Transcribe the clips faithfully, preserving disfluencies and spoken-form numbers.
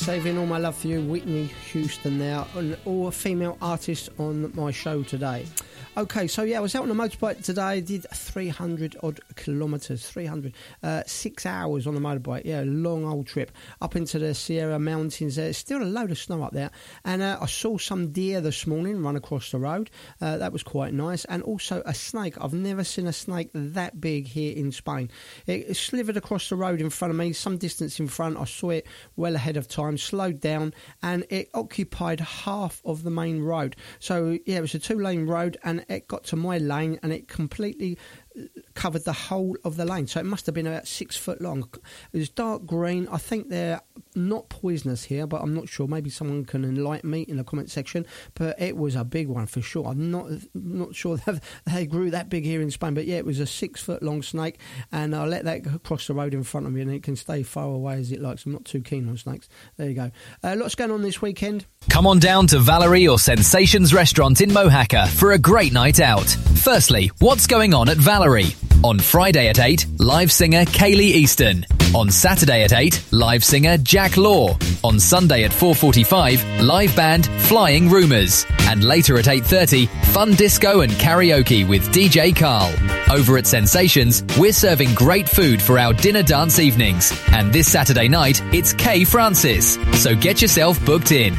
Saving all my love for you, Whitney Houston there, and all female artists on my show today. Okay, so yeah, I was out on a motorbike today, did three hundred odd kilometres, three hundred, uh, six hours on a motorbike, yeah, long old trip, up into the Sierra Mountains. There's still a load of snow up there, and uh, I saw some deer this morning run across the road, uh, that was quite nice, and also a snake. I've never seen a snake that big here in Spain. It slithered across the road in front of me, some distance in front. I saw it well ahead of time, slowed down, and it occupied half of the main road. So yeah, it was a two-lane road, and it got to my lane, and it completely covered the whole of the lane. So it must have been about six foot long. It was dark green. I think they're not poisonous here, but I'm not sure. Maybe someone can enlighten me in the comment section. But it was a big one for sure. I'm not not sure that they grew that big here in Spain. But yeah, it was a six foot long snake, and I let that cross the road in front of me, and it can stay far away as it likes. I'm not too keen on snakes. There you go. Uh, lots going on this weekend. Come on down to Valerie or Sensations Restaurant in Mojaca for a great night out. Firstly, what's going on at Valerie? On Friday at eight, live singer Kaylee Easton. On Saturday at eight, live singer Jack Law. On Sunday at four forty-five, live band Flying Rumours. And later at eight thirty, fun disco and karaoke with D J Carl. Over at Sensations, we're serving great food for our dinner dance evenings. And this Saturday night, it's Kay Francis. So get yourself booked in.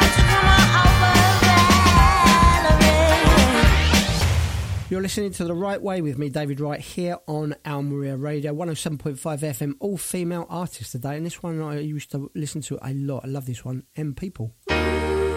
You're listening to The Right Way with me, David Wright, here on Almeria Radio, one oh seven point five F M, all female artists today. And this one I used to listen to a lot. I love this one, M People.